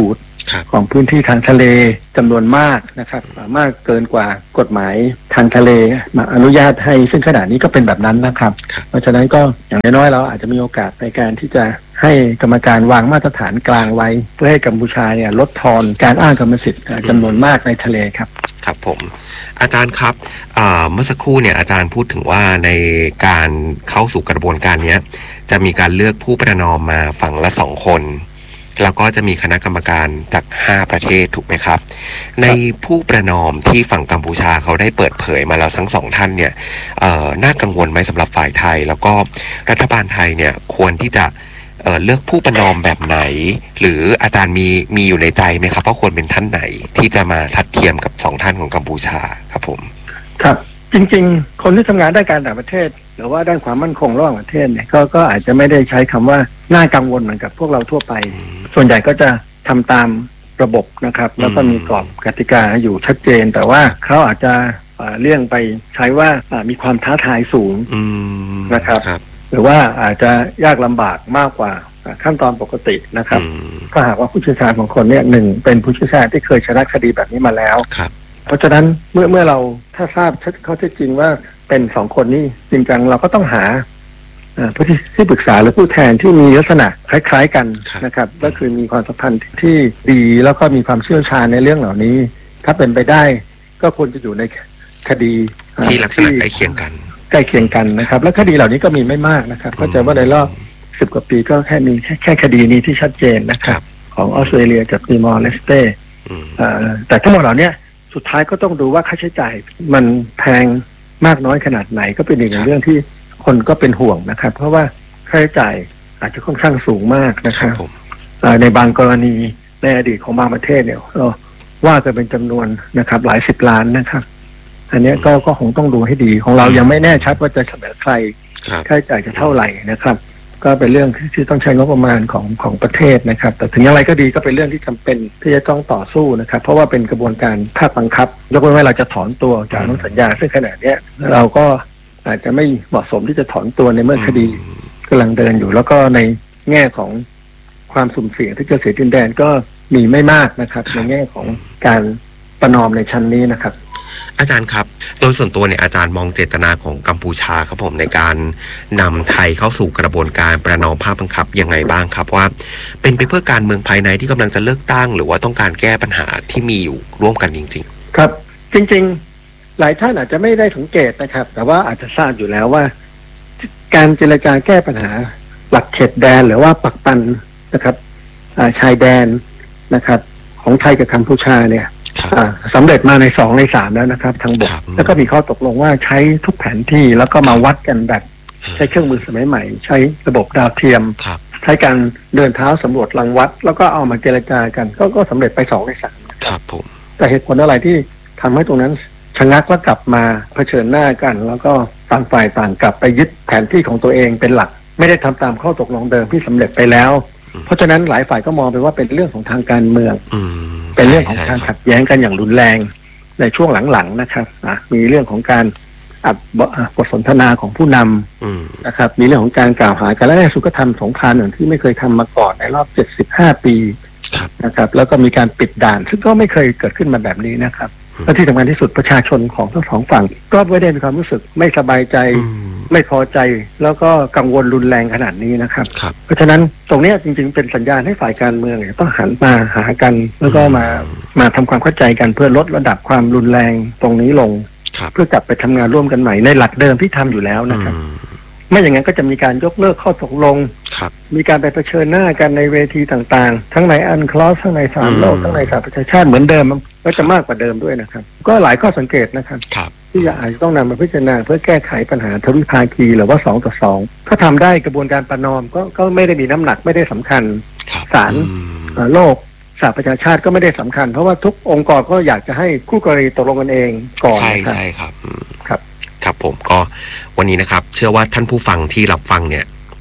ของพื้นที่ทางทะเลจำนวนมากนะครับมากเกินกว่ากฎหมายทางทะเลมาอนุญาตให้ซึ่งขณะนี้ก็เป็นแบบนั้นนะครับเพราะฉะนั้นก็อย่างน้อยๆเราอาจจะมีโอกาสในการที่จะให้กรรมการวางมาตรฐานกลางไว้เพื่อให้กัมพูชาเนี่ยลดทอนการอ้างกรรมสิทธิ์จำนวนมากในทะเลครับครับผมอาจารย์ครับเมื่อสักครู่เนี่ยอาจารย์พูดถึงว่าในการเข้าสู่กระบวนการนี้จะมีการเลือกผู้ประนอมมาฝั่งละสองคนแล้วก็จะมีคณะกรรมการจากห้าประเทศถูกไหมครับในผู้ประนอมที่ฝั่งกัมพูชาเขาได้เปิดเผยมาแล้วทั้งสองท่านเนี่ยน่ากังวลไหมสำหรับฝ่ายไทยแล้วก็รัฐบาลไทยเนี่ยควรที่จะเอ่อเลือกผู้ประนอมแบบไหนหรืออาจารย์มีมีอยู่ในใจไหมครับว่าควรเป็นท่านไหนที่จะมาทัดเทียมกับสองท่านของกัมพูชาครับผมครับจริงๆคนที่ทำงานด้านการต่างประเทศหรือว่าด้านความมั่นคงระหว่างประเทศเนี่ยก็ก็อาจจะไม่ได้ใช้คำว่าน่ากังวลเหมือนกับพวกเราทั่วไปส่วนใหญ่ก็จะทำตามระบบนะครับแล้วก็มีกรอบกติกาอยู่ชัดเจนแต่ว่าเขาอาจจะเลี่ยงไปใช้ว่ามีความท้าทายสูงนะครับหรือว่าอาจจะยากลำบากมากกว่าขั้นตอนปกตินะครับถ้าหากว่าผู้เชี่ยวชาญของคนเนี่ยหนึ่งเป็นผู้เชี่ยวชาญที่เคยชนะคดีแบบนี้มาแล้วเพราะฉะนั้นเมื่อเมื่อเราถ้าทราบข้อเท็จจริงว่าเป็นสองคนนี้จริงจังเราก็ต้องหาผู้ที่ปรึกษาหรือผู้แทนที่มีลักษณะคล้ายๆกันนะครับก็คือมีความสัมพันธ์ที่ดีแล้วก็มีความเชี่ยวชาญในเรื่องเหล่านี้ถ้าเป็นไปได้ก็ควรจะอยู่ในคดีที่ลักษณะใกล้เคียงกันใกล้เคียงกันนะครับและคดีเหล่านี้ก็มีไม่มากนะครับก็จะว่าในรอบสิบกว่าปีก็แค่มีแค่แค่คดีนี้ที่ชัดเจนนะครับของออสเตรเลียกับติมอร์เลสเต้แต่ทั้งหมดเหล่านี้สุดท้ายก็ต้องดูว่าค่าใช้จ่ายมันแพงมากน้อยขนาดไหนก็เป็นอีกหนึ่งเรื่องที่คนก็เป็นห่วงนะครับเพราะว่าค่าใช้จ่ายอาจจะค่อนข้างสูงมากนะครับในบางกรณีในอดีตของบางประเทศเนี่ยว่าจะเป็นจำนวนนะครับหลายสิบล้านนะครับอันนี้ก็ก็คงต้องดูให้ดีของเรายังไม่แน่ชัดว่าจะเสนอใครค่าใช้จ่ายจะเท่าไหร่นะครับก็เป็นเรื่องที่ต้องใช้งบประมาณของของประเทศนะครับแต่ถึงอย่างไรก็ดีก็เป็นเรื่องที่จำเป็นที่จะต้องต่อสู้นะครับเพราะว่าเป็นกระบวนการภาคบังคับยกเว้นว่าเราจะถอนตัวจากอนุสัญญาซึ่งขณะนี้เราก็อาจจะไม่เหมาะสมที่จะถอนตัวในเมื่อคดีกำลังเดินอยู่แล้วก็ในแง่ของความสุ่มเสี่ยงที่จะเสียดินแดนก็มีไม่มากนะครับในแง่ของการประนอมในชั้นนี้นะครับอาจารย์ครับโดยส่วนตัวเนี่ยอาจารย์มองเจตนาของกัมพูชาครับผมในการนำไทยเข้าสู่กระบวนการประนอมภาคบังคับยังไงบ้างครับว่าเป็นไปเพื่อการเมืองภายในที่กำลังจะเลือกตั้งหรือว่าต้องการแก้ปัญหาที่มีอยู่ร่วมกันจริงๆครับจริงๆหลายท่านอาจจะไม่ได้สังเกตนะครับแต่ว่าอาจจะทราบอยู่แล้วว่าการเจรจาแก้ปัญหาหลักเขตแดนหรือว่าปักปันนะครับชายแดนนะครับของไทยกับกัมพูชาเนี่ยสำเร็จมาในสองในสามแล้วนะครับทางบกแล้วก็มีข้อตกลงว่าใช้ทุกแผนที่แล้วก็มาวัดกันแบบใช้เครื่องมือสมัยใหม่ใช้ระบบดาวเทียมใช้การเดินเท้าสำรวจรังวัดแล้วก็เอามาเจรจากันก็ก็สำเร็จไปสองในสามครับผมแต่เหตุผลอะไรที่ทำให้ตรงนั้นชะงักแล้วกลับมาเผชิญหน้ากันแล้วก็ต่างฝ่ายต่างกลับไปยึดแผนที่ของตัวเองเป็นหลักไม่ได้ทำตามข้อตกลงเดิมที่สำเร็จไปแล้วเพราะฉะนั้นหลายฝ่ายก็มองไปว่าเป็นเรื่องของทางการเมืองเป็นเรื่องของการขัดแย้งกันอย่างรุนแรงในช่วงหลังๆนะครับมีเรื่องของการอัดบทสนทนาของผู้นำนะครับมีเรื่องของการกล่าวหากันและในสุขธรรมสงครามหนึ่งที่ไม่เคยทำมาก่อนในรอบเจ็ดสิบห้าปีนะครับแล้วก็มีการปิดด่านซึ่งก็ไม่เคยเกิดขึ้นมาแบบนี้นะครับและที่สำคัญที่สุดประชาชนของทั้งสองฝั่งก็ไม่ได้มีความรู้สึกไม่สบายใจไม่พอใจแล้วก็กังวลรุนแรงขนาดนี้นะครับเพราะฉะนั้นตรงนี้จริงๆเป็นสัญญาณให้ฝ่ายการเมืองต้องหันมาหากันแล้วก็มามาทำความเข้าใจกันเพื่อลดระดับความรุนแรงตรงนี้ลงเพื่อกลับไปทำงานร่วมกันใหม่ในหลักเดิมที่ทำอยู่แล้วนะครับไม่อย่างนั้นก็จะมีการยกเลิกข้อตกลงมีการไปเผชิญหน้ากันในเวทีต่างๆทั้งในอันคลอสทั้งในสามโลกทั้งในสหประชาชาติเหมือนเดิมก็จะมากกว่าเดิมด้วยนะครับก็หลายข้อสังเกตนะครับที่อาจจะต้องนำมาพิจารณาเพื่อแก้ไขปัญหาทวิภาคีหรือว่าสองต่อสองถ้าทำได้กระบวนการประนอมก็ก็ไม่ได้มีน้ำหนักไม่ได้สำคัญศาลโลกสหประชาชาติก็ไม่ได้สำคัญเพราะว่าทุกองค์กรก็อยากจะให้คู่กรณีตกลงกันเองก่อนใช่ใช่ครับครับครับผมก็วันนี้นะครับเชื่อว่าท่านผู้ฟังที่รับฟังเนี่ย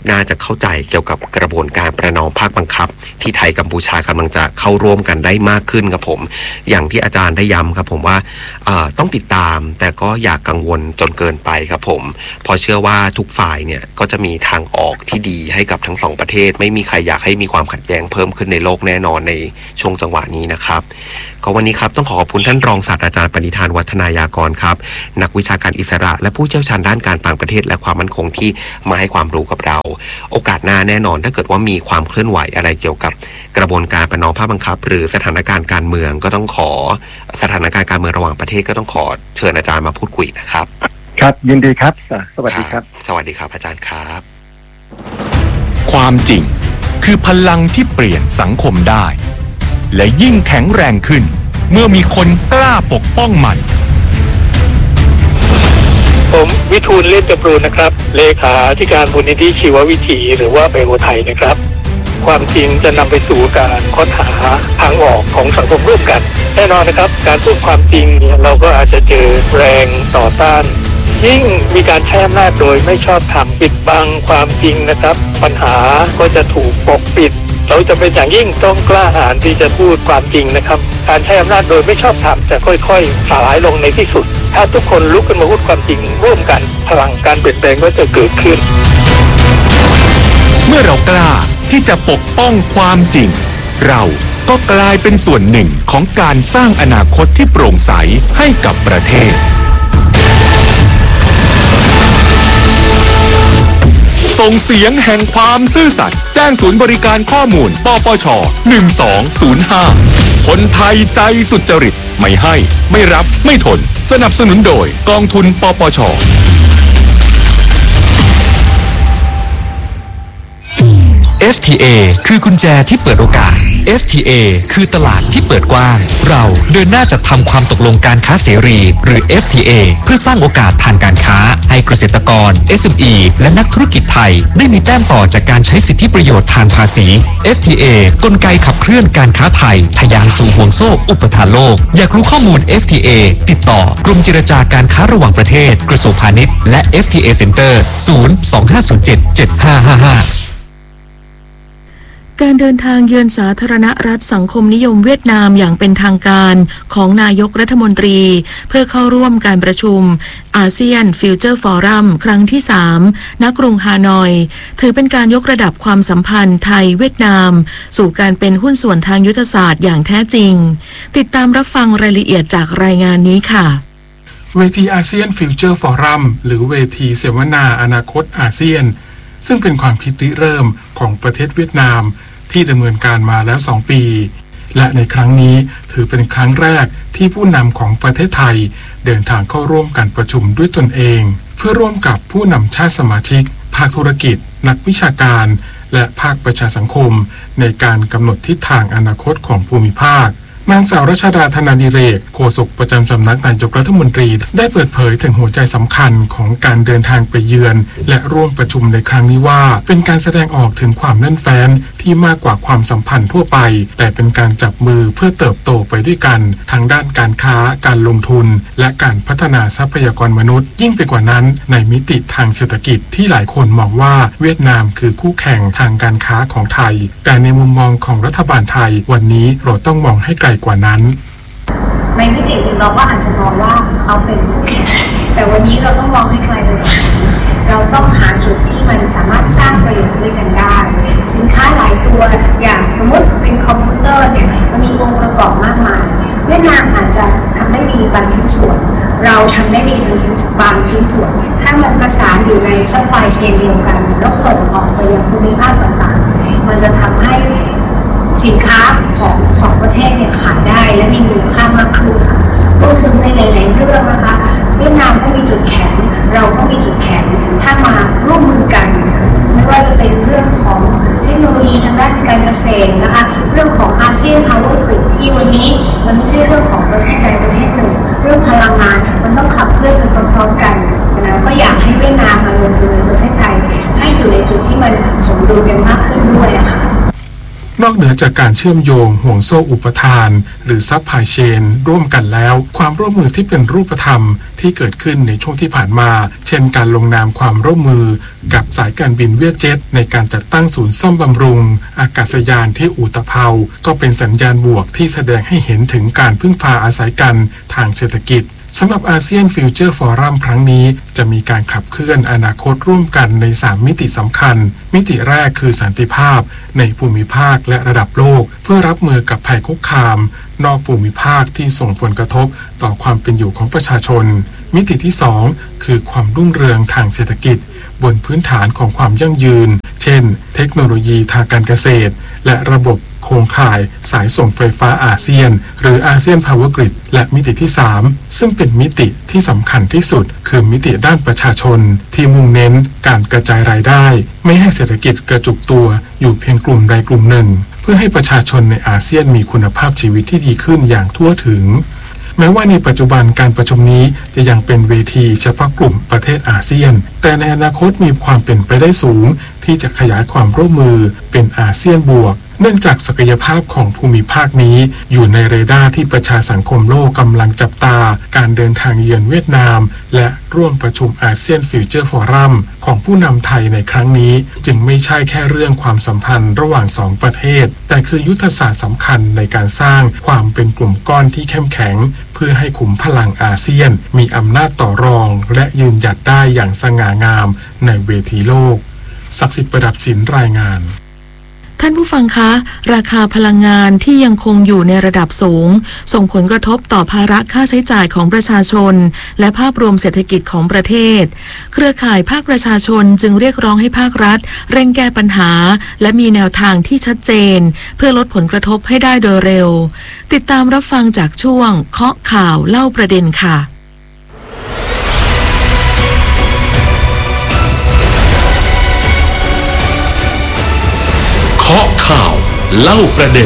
น่าจะเข้าใจเกี่ยวกับกระบวนการประนอมภาคบังคับที่ไทยกัมพูชากำลังจะเข้าร่วมกันได้มากขึ้นครับผมอย่างที่อาจารย์ได้ย้ำครับผมว่าต้องติดตามแต่ก็อย่ากังวลจนเกินไปครับผมเพราะเชื่อว่าทุกฝ่ายเนี่ยก็จะมีทางออกที่ดีให้กับทั้งสองประเทศไม่มีใครอยากให้มีความขัดแย้งเพิ่มขึ้นในโลกแน่นอนในช่วงจังหวะนี้นะครับก็วันนี้ครับต้องขอขอบคุณท่านรองศาสตราจารย์ปณิธานวัฒนายากรครับนักวิชาการอิสระและผู้เชี่ยวชาญด้านการต่างประเทศและความมั่นคงที่มาให้ความรู้กับเราโอกาสหน้าแน่นอนถ้าเกิดว่ามีความเคลื่อนไหวอะไรเกี่ยวกับกระบวนการประนอมภาคบังคับหรือสถานการณ์การเมืองก็ต้องขอสถานการณ์การเมืองระหว่างประเทศก็ต้องขอเชิญอาจารย์มาพูดคุยนะครับครับยินดีครับสวัสดีครับสวัสดีครับอาจารย์ครับความจริงคือพลังที่เปลี่ยนสังคมได้และยิ่งแข็งแรงขึ้นเมื่อมีคนกล้าปกป้องมันผมวิทูลเล่นจำรูนนะครับเลขาธิการมูลนิธิชีววิถีหรือว่าไบโอไทยนะครับความจริงจะนำไปสู่การค้นหาทางออกของสังคมร่วมกันแน่นอนนะครับการพูดความจริงเนี่ยเราก็อาจจะเจอแรงต่อต้านยิ่งมีการใช้อำนาจโดยไม่ชอบธรรมปิดบังความจริงนะครับปัญหาก็จะถูกปกปิดเราจะเป็นอย่างยิ่งต้องกล้าหาญที่จะพูดความจริงนะครับการใช้อำนาจโดยไม่ชอบธรรมจะค่อยๆสลายลงในที่สุดถ้าทุกคนลุกขึ้นมาพูดความจริงร่วมกันพลังการเปลี่ยนแปลงก็จะเกิดขึ้นเมื่อเรากล้าที่จะปกป้องความจริงเราก็กลายเป็นส่วนหนึ่งของการสร้างอนาคตที่โปร่งใสให้กับประเทศส่งเสียงแห่งความซื่อสัตย์แจ้งศูนย์บริการข้อมูลปปชหนึ่งสองศูนย์ห้าคนไทยใจสุจริตไม่ให้ไม่รับไม่ทนสนับสนุนโดยกองทุนปปชเอฟ ที เอ คือกุญแจที่เปิดโอกาส เอฟ ที เอ คือตลาดที่เปิดกว้างเราเดินหน้าจัดทำความตกลงการค้าเสรีหรือ เอฟ ที เอ เพื่อสร้างโอกาสทางการค้าให้เกษตรกร เอส เอ็ม อี และนักธุรกิจไทยได้มีแต้มต่อจากการใช้สิทธิประโยชน์ทางภาษี เอฟ ที เอ กลไกขับเคลื่อนการค้าไทยทะยานสู่ห่วงโซ่อุปทานโลกอยากรู้ข้อมูล เอฟ ที เอ ติดต่อกรมเจรจาการค้าระหว่างประเทศกระทรวงพาณิชย์และ เอฟ ที เอ Center ศูนย์ สอง ห้า ศูนย์ เจ็ด เจ็ด ห้า ห้า ห้าการเดินทางเยือนสาธารณรัฐสังคมนิยมเวียดนามอย่างเป็นทางการของนายกรัฐมนตรีเพื่อเข้าร่วมการประชุมอาเซียนฟิวเจอร์ฟอรัมครั้งที่สามณกรุงฮานอยถือเป็นการยกระดับความสัมพันธ์ไทยเวียดนามสู่การเป็นหุ้นส่วนทางยุทธศาสตร์อย่างแท้จริงติดตามรับฟังรายละเอียดจากรายงานนี้ค่ะเวทีอาเซียนฟิวเจอร์ฟอรัมหรือเวทีเสวนาอนาคตอาเซียนซึ่งเป็นความคิดริเริ่มของประเทศเวียดนามที่ดำเนินการมาแล้วสองปีและในครั้งนี้ถือเป็นครั้งแรกที่ผู้นำของประเทศไทยเดินทางเข้าร่วมการประชุมด้วยตนเองเพื่อร่วมกับผู้นำชาติสมาชิกภาคธุรกิจนักวิชาการและภาคประชาสังคมในการกำหนดทิศทางอนาคตของภูมิภาคนางสาวรัชดาธนาดิเรกโฆษกประจำสำนักนายกรัฐมนตรีได้เปิดเผยถึงหัวใจสำคัญของการเดินทางไปเยือนและร่วมประชุมในครั้งนี้ว่าเป็นการแสดงออกถึงความแน่นแฟ้นที่มากกว่าความสัมพันธ์ทั่วไปแต่เป็นการจับมือเพื่อเติบโตไปด้วยกันทางด้านการค้าการลงทุนและการพัฒนาทรัพยากรมนุษย์ยิ่งไปกว่านั้นในมิติทางเศรษฐกิจที่หลายคนมองว่าเวียดนามคือคู่แข่งทางการค้าของไทยแต่ในมุมมองของรัฐบาลไทยวันนี้เราต้องมองให้ไกลกว่านั้นในมิติหนึ่งเราก็อาจจะมองว่าเขาเป็นคู่แข่งแต่วันนี้เราต้องมองให้ไกลไปกว่านั้นเราต้องหาจุดที่มันสามารถสร้างประโยชน์ด้วยกันได้สินค้าหลายตัวอย่างสมมติเป็นคอมพิวเตอร์เนี่ยมันมีองค์ประกอบมากมายเวียดนามอาจจะทำได้ดีบางชิ้นส่วนเราทำได้ดีบางชิ้นบางชิ้นส่วนถ้ามันประสานอยู่ในซัพพลายเชนเดียวกันแล้วส่งออกไปยังภูมิภาคต่างๆมันจะทำให้สินค้าของสองประเทศเนี่ยขายได้และมีมูลค่ามากขึ้นค่ะรวมถึงในหลายๆเรื่องนะคะเวียดนามก็มีจุดแข็งเราก็มีจุดแข็งถ้ามาร่วมมือกันไม่ว่าจะเป็นเรื่องของเทคโนโลยีทางด้านการเกษตรนะคะเรื่องของอาเซียนพาวเวอร์กริดที่วันนี้มันไม่ใช่เรื่องของประเทศใดประเทศหนึ่งเรื่องพลังงานมันต้องขับเคลื่อนไปพร้อมๆกันนะก็อยากให้เวียดนามมาลงทุนในประเทศไทยให้อยู่ในจุดที่มันสมดุลกันมากขึ้นด้วยนะคะนอกเหนือจากการเชื่อมโยงห่วงโซ่อุปทานหรือซัพพลายเชนร่วมกันแล้วความร่วมมือที่เป็นรูปธรรมที่เกิดขึ้นในช่วงที่ผ่านมาเช่นการลงนามความร่วมมือกับสายการบินเวียดเจ็ตในการจัดตั้งศูนย์ซ่อมบำรุงอากาศยานที่อุตภาวก็เป็นสัญญาณบวกที่แสดงให้เห็นถึงการพึ่งพาอาศัยกันทางเศรษฐกิจสำหรับอาเซียนฟิวเจอร์ฟอรัมครั้งนี้จะมีการขับเคลื่อนอนาคตร่วมกันในสามมิติสำคัญมิติแรกคือสันติภาพในภูมิภาคและระดับโลกเพื่อรับมือกับภัยคุกคามนอกภูมิภาคที่ส่งผลกระทบต่อความเป็นอยู่ของประชาชนมิติที่สองคือความรุ่งเรืองทางเศรษฐกิจบนพื้นฐานของความยั่งยืนเช่นเทคโนโลยีทางการเกษตรและระบบโครงข่ายสายส่งไฟฟ้าอาเซียนหรืออาเซียนพาวเวอร์กริดและมิติที่สามซึ่งเป็นมิติที่สำคัญที่สุดคือมิติด้านประชาชนที่มุ่งเน้นการกระจายรายได้ไม่ให้เศรษฐกิจกระจุกตัวอยู่เพียงกลุ่มใดกลุ่มหนึ่งเพื่อให้ประชาชนในอาเซียนมีคุณภาพชีวิตที่ดีขึ้นอย่างทั่วถึงแม้ว่าในปัจจุบันการประชุมนี้จะยังเป็นเวทีเฉพาะกลุ่มประเทศอาเซียนแต่ในอนาคตมีความเป็นไปได้สูงที่จะขยายความร่วมมือเป็นอาเซียนบวกเนื่องจากศักยภาพของภูมิภาคนี้อยู่ในเรดาร์ที่ประชาสังคมโลกกำลังจับตาการเดินทางเยือนเวียดนามและร่วมประชุมอาเซียนฟิวเจอร์ฟอรัมของผู้นำไทยในครั้งนี้จึงไม่ใช่แค่เรื่องความสัมพันธ์ระหว่างสองประเทศแต่คือยุทธศาสตร์สำคัญในการสร้างความเป็นกลุ่มก้อนที่เข้มแข็งเพื่อให้ขุมพลังอาเซียนมีอำนาจต่อรองและยืนหยัดได้อย่างสง่างามในเวทีโลกศักดิ์สิทธิ์ประดับศิลป์รายงานท่านผู้ฟังคะราคาพลังงานที่ยังคงอยู่ในระดับสูงส่งผลกระทบต่อภาระค่าใช้จ่ายของประชาชนและภาพรวมเศรษฐกิจของประเทศเครือข่ายภาคประชาชนจึงเรียกร้องให้ภาครัฐเร่งแก้ปัญหาและมีแนวทางที่ชัดเจนเพื่อลดผลกระทบให้ได้โดยเร็วติดตามรับฟังจากช่วงเคาะข่าวเล่าประเด็นค่ะเคาะข่าวเล่าประเด็น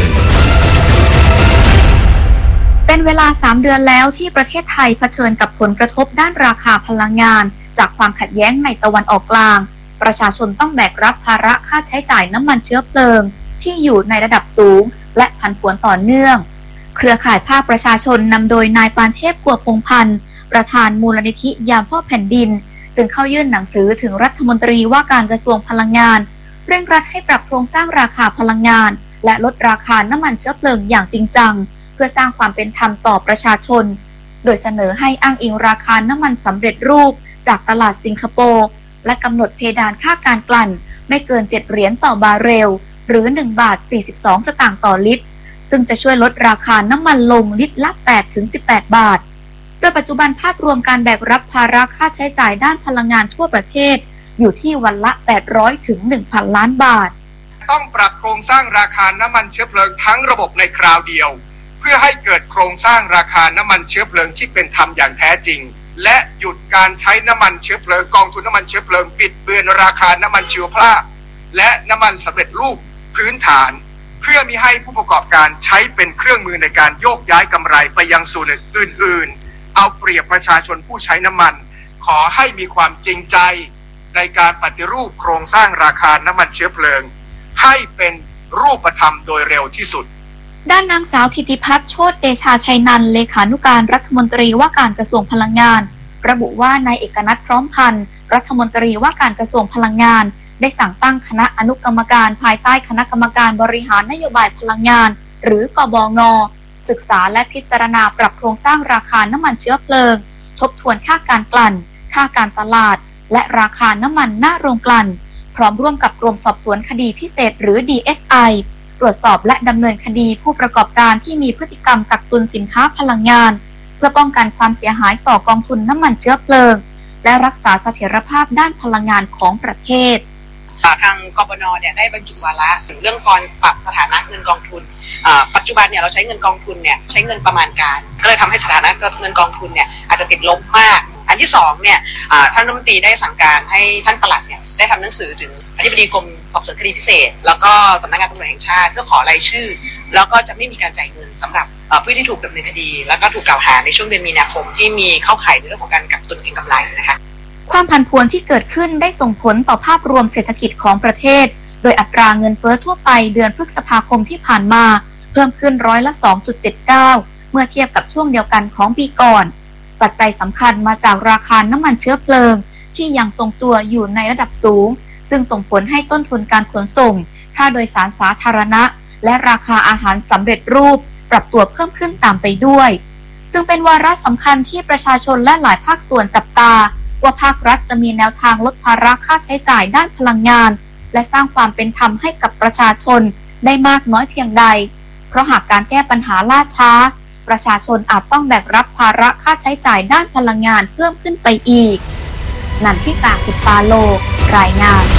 เป็นเวลาสามเดือนแล้วที่ประเทศไทยเผชิญกับผลกระทบด้านราคาพลังงานจากความขัดแย้งในตะวันออกกลางประชาชนต้องแบกรับภาระค่าใช้จ่ายน้ำมันเชื้อเพลิงที่อยู่ในระดับสูงและผันผวนต่อเนื่องเครือข่ายภาคประชาชนนำโดยนายปานเทพกัวพงพันธ์ประธานมูลนิธิยามเฝ้าแผ่นดินจึงเข้ายื่นหนังสือถึงรัฐมนตรีว่าการกระทรวงพลังงานเร่งรัดให้ปรับโครงสร้างราคาพลังงานและลดราคาน้ำมันเชื้อเพลิงอย่างจริงจังเพื่อสร้างความเป็นธรรมต่อประชาชนโดยเสนอให้อ้างอิงราคาน้ำมันสำเร็จรูปจากตลาดสิงคโปร์และกำหนดเพดานค่าการกลั่นไม่เกินเจ็ดเหรียญต่อบาร์เรลหรือหนึ่งบาทสี่สิบสองสตางค์ต่อลิตรซึ่งจะช่วยลดราคาน้ำมันลงลิตรละ แปดถึงสิบแปด บาทโดยปัจจุบันภาพรวมการแบกรับภาระค่าใช้จ่ายด้านพลังงานทั่วประเทศอยู่ที่วันละแปดร้อยถึง หนึ่งพัน ล้านบาทต้องปรับโครงสร้างราคาน้ำมันเชื้อเพลิงทั้งระบบในคราวเดียวเพื่อให้เกิดโครงสร้างราคาน้ำมันเชื้อเพลิงที่เป็นธรรมอย่างแท้จริงและหยุดการใช้น้ำมันเชื้อเพลิงกองทุนน้ำมันเชื้อเพลิงปิดเบือนราคาน้ำมันชีวภาพและน้ำมันสำเร็จรูปพื้นฐานเพื่อมิให้ผู้ประกอบการใช้เป็นเครื่องมือในการโยกย้ายกำไรไปยังส่วนอื่นๆเอาเปรียบประชาชนผู้ใช้น้ำมันขอให้มีความจริงใจในการปฏิรูปโครงสร้างราคาน้ำมันเชื้อเพลิงให้เป็นรูปธรรมโดยเร็วที่สุดด้านนางสาวธิติพัฒน์โชติเดชาชัยนันท์เลขานุการรัฐมนตรีว่าการกระทรวงพลังงานระบุว่านายเอกนัทพร้อมพันธ์รัฐมนตรีว่าการกระทรวงพลังงานได้สั่งตั้งคณะอนุกรรมการภายใต้คณะกรรมการบริหารนโยบายพลังงานหรือกบง.ศึกษาและพิจารณาปรับโครงสร้างราคาน้ำมันเชื้อเพลิงทบทวนค่าการกลั่นค่าการตลาดและราคาน้ำมันหน้าโรงกลั่นพร้อมร่วมกับกรมสอบสวนคดีพิเศษหรือ ดี เอส ไอ ตรวจสอบและดำเนินคดีผู้ประกอบการที่มีพฤติกรรมกักตุนสินค้าพลังงานเพื่อป้องกันความเสียหายต่อกองทุนน้ำมันเชื้อเพลิงและรักษาเสถียรภาพด้านพลังงานของประเทศทางกบน.เนี่ยได้บรรจุวาระถึงเรื่องการปรับสถานะเงินกองทุนปัจจุบันเนี่ยเราใช้เงินกองทุนเนี่ยใช้เงินประมาณการก็เลยทำให้สถานะเงินกองทุนเนี่ยอาจจะติดลบมากอันที่สองเนี่ยท่านรัฐมนตรีได้สั่งการให้ท่านปลัดเนี่ยได้ทำหนังสือถึงอธิบดีกรมสอบสวนคดีพิเศษแล้วก็สำนักงานตำรวจแห่งชาติเพื่อขอรายชื่อแล้วก็จะไม่มีการจ่ายเงินสำหรับผู้ที่ถูกดำเนินคดีแล้วก็ถูกกล่าวหาในช่วงเดือนมีนาคมที่มีเข้าข่ายในเรื่องของการกักตุนเก็งกำไรนะคะความผันผวนที่เกิดขึ้นได้ส่งผลต่อภาพรวมเศรษฐกิจของประเทศโดยอัตราเงินเฟ้อทั่วไปเดือนพฤษภาคมที่ผ่านมาเพิ่มขึ้นร้อยละ สองจุดเจ็ดเก้า เมื่อเทียบกับช่วงเดียวกันของปีก่อนปัจจัยสำคัญมาจากราคาน้ำมันเชื้อเพลิงที่ยังทรงตัวอยู่ในระดับสูงซึ่งส่งผลให้ต้นทุนการขนส่งค่าโดยสารสาธารณะและราคาอาหารสำเร็จรูปปรับตัวเพิ่มขึ้นตามไปด้วยจึงเป็นวาระสำคัญที่ประชาชนและหลายภาคส่วนจับตาว่าภาครัฐจะมีแนวทางลดภาระค่าใช้จ่ายด้านพลังงานและสร้างความเป็นธรรมให้กับประชาชนได้มากน้อยเพียงใดเพราะหากการแก้ปัญหาล่าช้าประชาชนอาจต้องแบกรับภาระค่าใช้จ่ายด้านพลังงานเพิ่มขึ้นไปอีกนันทิตา กิตตาโลรายงาน